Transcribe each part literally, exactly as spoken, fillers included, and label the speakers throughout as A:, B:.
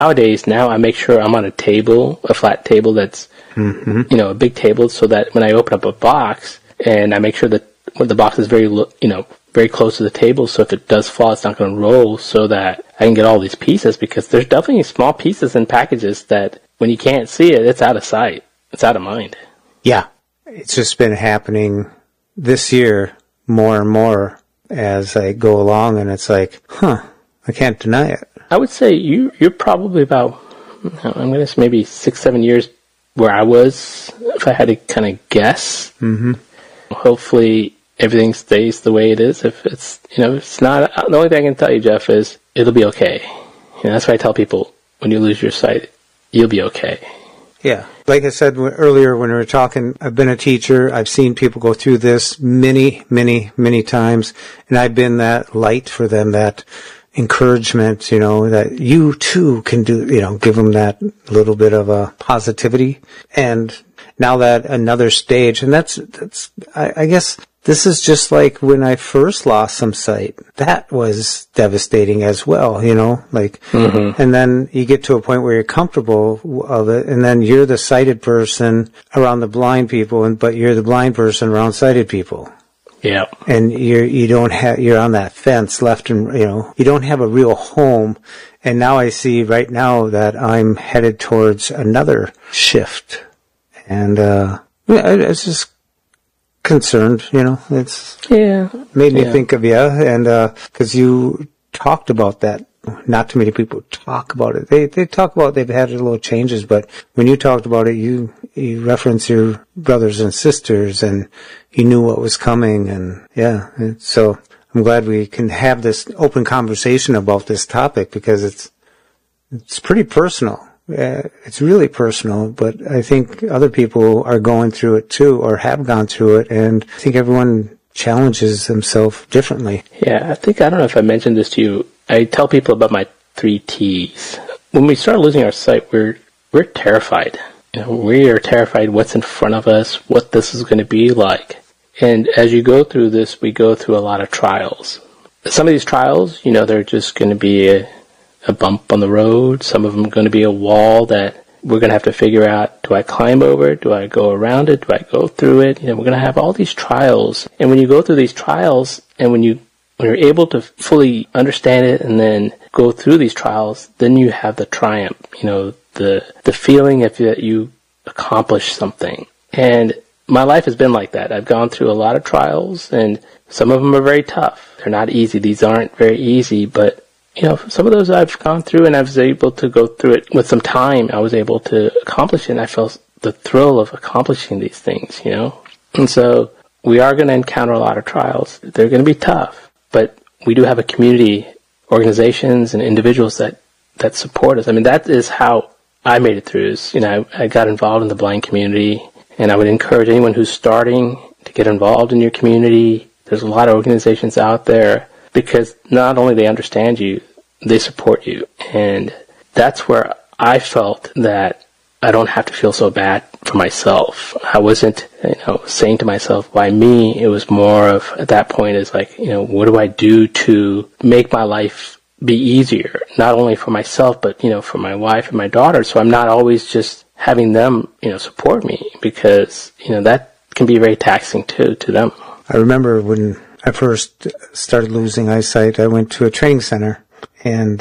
A: nowadays, now I make sure I'm on a table, a flat table that's, mm-hmm. you know, a big table, so that when I open up a box, and I make sure that when the box is very, you know, very close to the table, so if it does fall, it's not going to roll, so that I can get all these pieces, because there's definitely small pieces in packages that when you can't see it, it's out of sight. It's out of mind.
B: Yeah. It's just been happening this year more and more as I go along, and it's like, huh, I can't deny it.
A: I would say you, you're probably about, I'm going to say maybe six, seven years where I was, if I had to kind of guess.
B: Mm-hmm.
A: Hopefully everything stays the way it is. If it's, you know, it's not, the only thing I can tell you, Jeff, is it'll be okay. You know, that's why I tell people, when you lose your sight, you'll be okay.
B: Yeah. Like I said earlier when we were talking, I've been a teacher. I've seen people go through this many, many, many times, and I've been that light for them, that encouragement, you know, that you too can do, you know, give them that little bit of a positivity. And now that another stage, and that's, that's, I, I guess this is just like when I first lost some sight. That was devastating as well, you know, like, mm-hmm. and then you get to a point where you're comfortable of it, and then you're the sighted person around the blind people, and, but you're the blind person around sighted people.
A: Yeah.
B: And you're, you don't have, you're on that fence left and, you know, you don't have a real home. And now I see right now that I'm headed towards another shift. And, uh, I was just concerned, you know, it's,
A: yeah,
B: made me
A: yeah.
B: think of you. And, uh, cause you talked about that. Not too many people talk about it. They, they talk about they've had little changes, but when you talked about it, you, you reference your brothers and sisters, and you knew what was coming. And yeah, so I'm glad we can have this open conversation about this topic, because it's, it's pretty personal. Uh, it's really personal, but I think other people are going through it too, or have gone through it. And I think everyone challenges themselves differently.
A: Yeah. I think, I don't know if I mentioned this to you. I tell people about my three T's. When we start losing our sight, we're we're terrified. You know, we are terrified what's in front of us, what this is going to be like. And as you go through this, we go through a lot of trials. Some of these trials, you know, they're just going to be a, a bump on the road. Some of them are going to be a wall that we're going to have to figure out, do I climb over it? Do I go around it? Do I go through it? You know, we're going to have all these trials. And when you go through these trials, and when you When you're able to fully understand it and then go through these trials, then you have the triumph, you know, the the feeling of that you accomplished something. And my life has been like that. I've gone through a lot of trials, and some of them are very tough. They're not easy. These aren't very easy, but, you know, some of those I've gone through, and I was able to go through it with some time. I was able to accomplish it, and I felt the thrill of accomplishing these things, you know. And so we are going to encounter a lot of trials. They're going to be tough. But we do have a community, organizations and individuals that, that support us. I mean, that is how I made it through. Is, you know, I, I got involved in the blind community, and I would encourage anyone who's starting to get involved in your community. There's a lot of organizations out there, because not only they understand you, they support you. And that's where I felt that I don't have to feel so bad for myself. I wasn't, you know, saying to myself, why me? It was more of, at that point, is like, you know, what do I do to make my life be easier? Not only for myself, but, you know, for my wife and my daughter. So I'm not always just having them, you know, support me, because, you know, that can be very taxing too, to them.
B: I remember when I first started losing eyesight, I went to a training center, and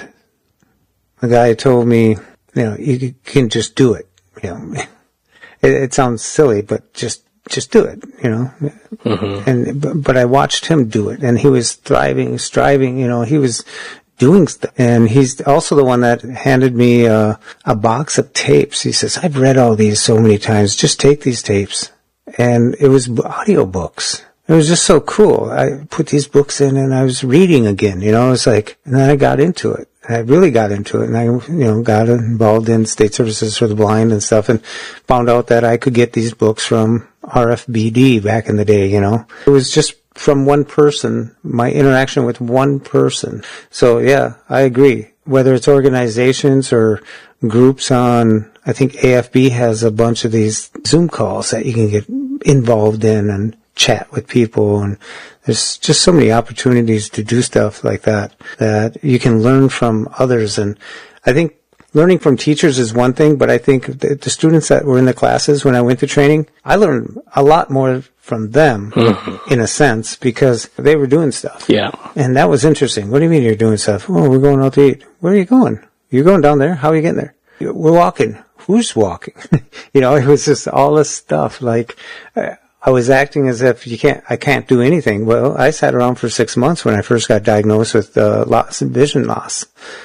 B: the guy told me, you know, you can just do it. You know, it, it sounds silly, but just, just do it, you know. Mm-hmm. And, but, but I watched him do it, and he was thriving, striving, you know, he was doing stuff. And he's also the one that handed me a, a box of tapes. He says, I've read all these so many times. Just take these tapes. And it was audio books. It was just so cool. I put these books in, and I was reading again, you know, it was like, and then I got into it. I really got into it, and I, you know, got involved in State Services for the Blind and stuff, and found out that I could get these books from R F B D back in the day, you know. It was just from one person, my interaction with one person. So yeah, I agree. Whether it's organizations or groups on, I think A F B has a bunch of these Zoom calls that you can get involved in and chat with people, and there's just so many opportunities to do stuff like that, that you can learn from others. And I think learning from teachers is one thing, but I think the, the students that were in the classes when I went to training, I learned a lot more from them, mm-hmm. in a sense, because they were doing stuff.
A: Yeah.
B: And that was interesting. What do you mean you're doing stuff? Oh, we're going out to eat. Where are you going? You're going down there? How are you getting there? We're walking. Who's walking? You know, it was just all this stuff. Like, uh, I was acting as if you can't, I can't do anything. Well, I sat around for six months when I first got diagnosed with uh, loss of vision loss.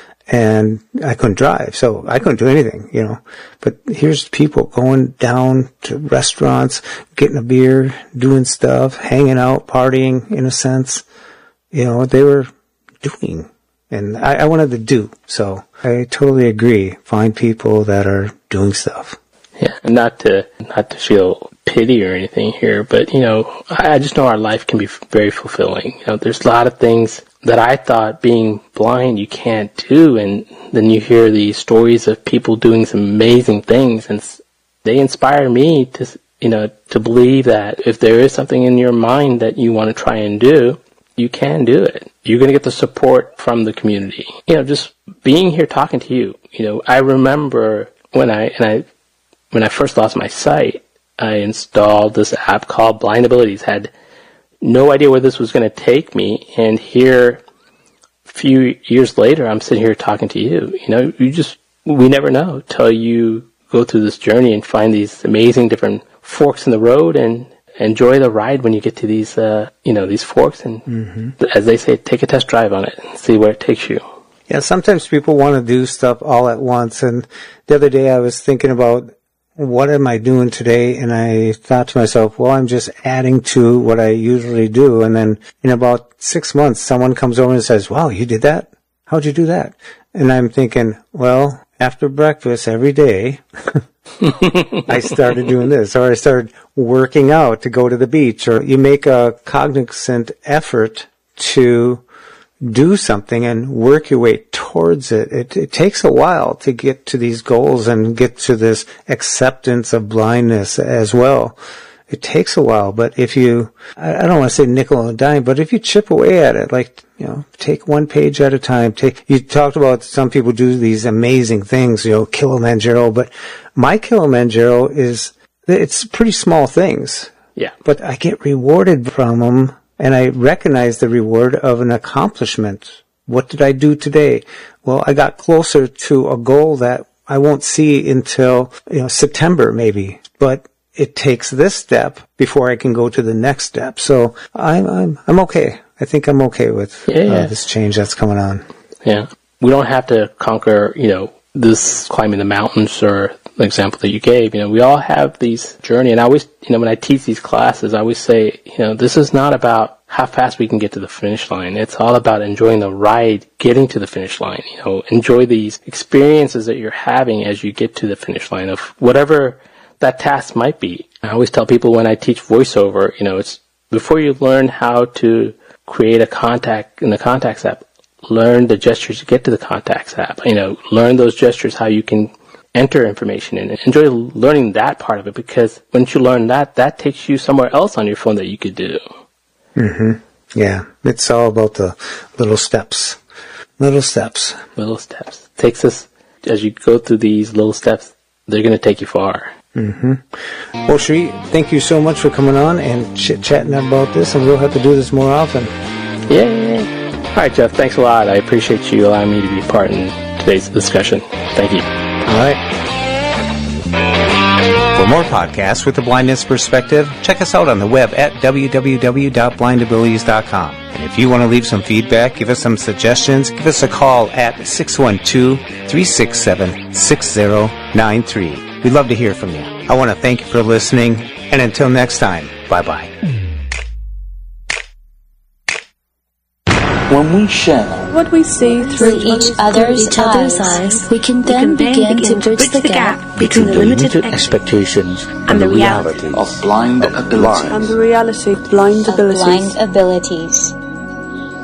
B: And I couldn't drive, so I couldn't do anything, you know. But here's people going down to restaurants, getting a beer, doing stuff, hanging out, partying, in a sense. You know, they were doing. And I, I wanted to do. So I totally agree. Find people that are doing stuff.
A: Yeah, and not to, not to feel pity or anything here, but, you know, I just know our life can be very fulfilling. You know, there's a lot of things that I thought being blind you can't do, and then you hear these stories of people doing some amazing things, and they inspire me to, you know, to believe that if there is something in your mind that you want to try and do, you can do it. You're going to get the support from the community. You know, just being here talking to you, you know, I remember when I, and I, when I first lost my sight, I installed this app called Blind Abilities. Had no idea where this was going to take me, and here, a few years later, I'm sitting here talking to you. You know, you just, we never know till you go through this journey and find these amazing different forks in the road and enjoy the ride when you get to these, uh, you know, these forks, and mm-hmm. as they say, take a test drive on it and see where it takes you.
B: Yeah, sometimes people want to do stuff all at once, and the other day I was thinking about what am I doing today? And I thought to myself, well, I'm just adding to what I usually do. And then in about six months, someone comes over and says, wow, you did that? How'd you do that? And I'm thinking, well, after breakfast every day, I started doing this, or I started working out to go to the beach, or you make a cognizant effort to do something and work your way towards it. It, it takes a while to get to these goals and get to this acceptance of blindness as well. It takes a while, but if you, I, I don't want to say nickel and a dime, but if you chip away at it, like, you know, take one page at a time, take, you talked about some people do these amazing things, you know, Kilimanjaro, but my Kilimanjaro is, it's pretty small things.
A: Yeah.
B: But I get rewarded from them. And I recognize the reward of an accomplishment. What did I do today? Well, I got closer to a goal that I won't see until, you know, September maybe. But it takes this step before I can go to the next step. So I'm I'm I'm okay. I think I'm okay with
A: yeah, yeah.
B: Uh, this change that's coming on.
A: Yeah. We don't have to conquer, you know, this climbing the mountains or the example that you gave. You know, we all have these journey, and I always, you know, when I teach these classes, I always say, you know, this is not about how fast we can get to the finish line. It's all about enjoying the ride, getting to the finish line. You know, enjoy these experiences that you're having as you get to the finish line of whatever that task might be. I always tell people when I teach voiceover, you know, it's before you learn how to create a contact in the Contacts app, learn the gestures to get to the Contacts app. You know, learn those gestures, how you can enter information in it. Enjoy learning that part of it, because once you learn that, that takes you somewhere else on your phone that you could do.
B: Mm-hmm. Yeah. It's all about the little steps. Little steps.
A: Little steps. Takes us, as you go through these little steps, they're going to take you far.
B: Mm-hmm. Well, Sri, thank you so much for coming on and chit-chatting about this, and we'll have to do this more often.
A: Yay! All right, Jeff, thanks a lot. I appreciate you allowing me to be part in today's discussion. Thank you.
B: All right. For more podcasts with the blindness perspective, check us out on the web at w w w dot blind abilities dot com. And if you want to leave some feedback, give us some suggestions, give us a call at six one two, three six seven, six zero nine three. We'd love to hear from you. I want to thank you for listening, and until next time, bye-bye.
C: When we share
D: what we see through
E: each other's,
D: each other's eyes,
E: eyes, we can then, we can then begin, begin to bridge the gap
C: between the limited expectations and, and the reality of blind abilities.
D: And the reality of blind
E: of
D: abilities.
E: blind abilities.